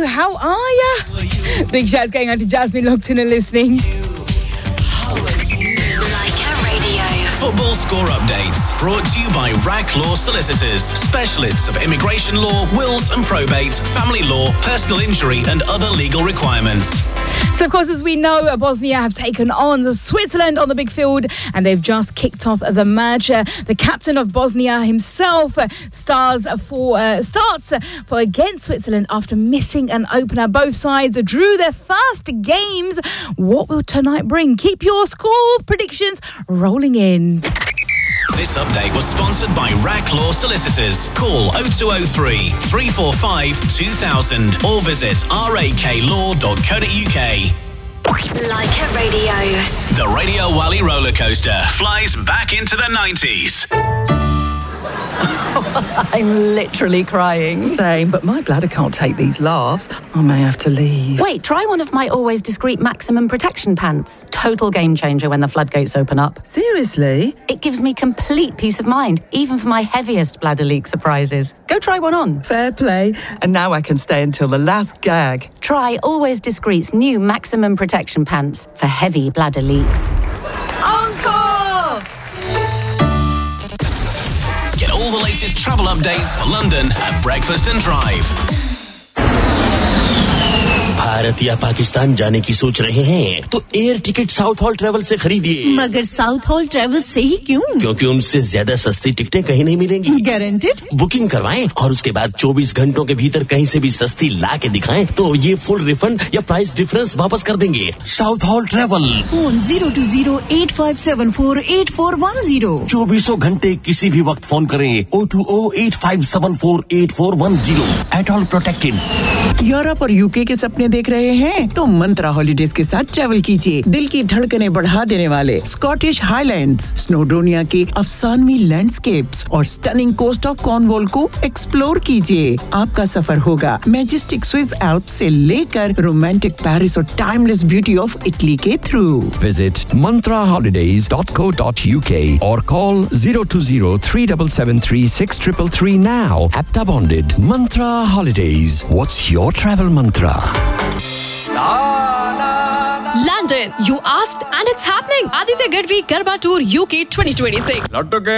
how are ya? Big shouts going out to Jasmine locked in and listening. Football score updates brought to you by RAC Law Solicitors, specialists of immigration law, wills and probate, family law, personal injury and other legal requirements. So, of course, as we know, Bosnia have taken on Switzerland on the big field and they've just kicked off the match. The captain of Bosnia himself starts for against Switzerland after missing an opener. Both sides drew their first games. What will tonight bring? Keep your score predictions rolling in. This update was sponsored by RAC Law Solicitors. Call 0203 345 2000 or visit raklaw.co.uk. Leica Radio. The Radio Wally roller coaster flies back into the 90s. I'm literally crying. Same, but my bladder can't take these laughs. I may have to leave. Wait, try one of my always discreet maximum protection pants. Total game changer when the floodgates open up. Seriously? It gives me complete peace of mind, even for my heaviest bladder leak surprises. Go try one on. Fair play. And now I can stay until the last gag. Try Always Discreet's new maximum protection pants for heavy bladder leaks. Uncle! Get all the latest travel updates for London at Breakfast and Drive. Bharat या पाकिस्तान जाने की सोच रहे हैं तो air ticket south hall travel से खरीदिए। मगर साउथ हॉल ट्रैवल से ही क्यों? क्योंकि उनसे ज्यादा सस्ती टिकटें कहीं नहीं मिलेंगी। गारंटेड? बुकिंग करवाएं और उसके बाद 24 घंटों के भीतर कहीं से भी सस्ती ला के दिखाएं तो ये फुल रिफंड या प्राइस डिफरेंस वापस कर देंगे। South hall travel. फोन 020-8574-8410। 24 घंटे किसी भी वक्त फोन करें 020-8574-8410। At all protected. यूरोप और यूके के सपने देख रहे हैं तो मंत्रा हॉलिडेज के साथ ट्रैवल कीजिए। दिल की धड़कनें बढ़ा देने वाले स्कॉटिश हाईलैंड्स, स्नोडोनिया के अफसानवी लैंडस्केप्स और स्टनिंग कोस्ट ऑफ कॉर्नवॉल को एक्सप्लोर कीजिए। आपका सफर होगा मैजेस्टिक स्विस एल्प्स से लेकर रोमांटिक पेरिस और टाइमलेस ब्यूटी ऑफ इटली के through. Visit mantraholidays.co.uk or call 020-3773-6333 now. Apta bonded. Mantra Holidays. What's your travel mantra? London, you asked and it's happening. Aditya Gadvi Garba Tour UK 2026.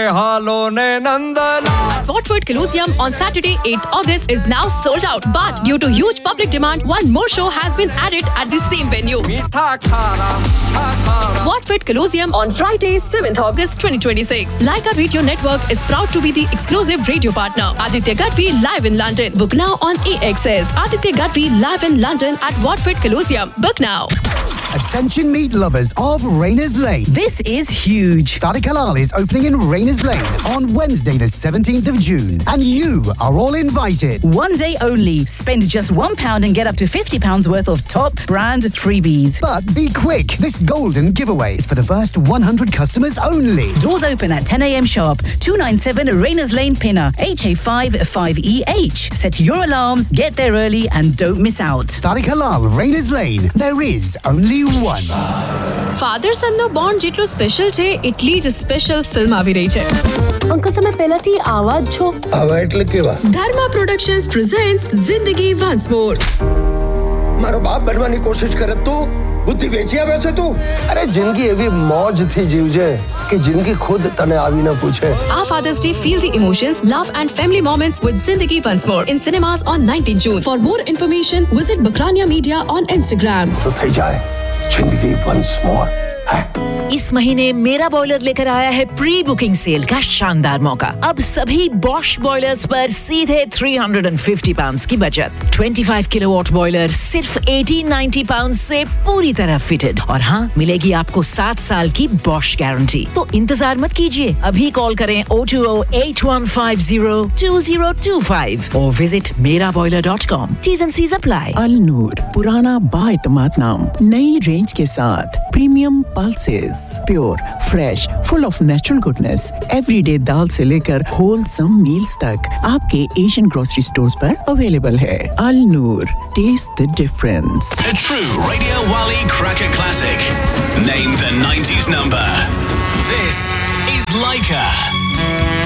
At Watford Colosseum on Saturday 8th August is now sold out. But due to huge public demand, one more show has been added at the same venue. Watford Colosseum on Friday 7th August 2026. Leica Radio Network is proud to be the exclusive radio partner. Aditya Gadvi live in London. Book now on AXS. Aditya Gadvi live in London at Watford Colosseum. Book now. Attention meat lovers of Rayners Lane. This is huge. Tariq Halal is opening in Rayners Lane on Wednesday the 17th of June. And you are all invited. One day only. Spend just £1 and get up to £50 worth of top brand freebies. But be quick. This golden giveaway is for the first 100 customers only. Doors open at 10 a.m. sharp. 297 Rayners Lane Pinner. HA5 5EH. Set your alarms, get there early and don't miss out. Tariq Halal, Rayners Lane. There is only one. Father son no bond જેટલો special છે એટલી જ special film આવી રહી છે. Uncle તમે પહેલાથી આવા જ છો? આવા એટલે કેવા? Dharma Productions presents Zindagi Once More. મારો બાપ બનવાની કોશિશ કરે તું બુદ્ધિ વેચી આવ્યો છે તું. અરે જિંદગી એવી મોજ થી જીવજે કે જિંદગી ખુદ તને આવી ન પૂછે. Our Father's Day, feel the emotions, love and family moments with Zindagi Once More in cinemas on 19 June. For more information, visit Bakrania Media on Instagram. તો થઈ જાય जिंदगी once more. इस महीने मेरा बॉयलर लेकर आया है प्री बुकिंग सेल का शानदार मौका। अब सभी बॉश बॉयलर्स पर सीधे £350 की बचत। 25 किलोवाट बॉयलर सिर्फ £1890 से पूरी तरह फिटेड। और हाँ, मिलेगी आपको 7 साल की बॉश गारंटी। तो इंतजार मत कीजिए, अभी कॉल करें 020-8150-2025 और visit meraboiler.com. T's and C's apply. अल नूर, पुराना बाएतमाद नाम, नई रेंज के साथ premium pulses, pure, fresh, full of natural goodness, everyday दाल से लेकर होलसम मील्स तक आपके एशियन ग्रोसरी स्टोर्स पर अवेलेबल है। अल नूर, test the difference. A true Radio Wally cracker classic. Name the 90s number. This is Leica.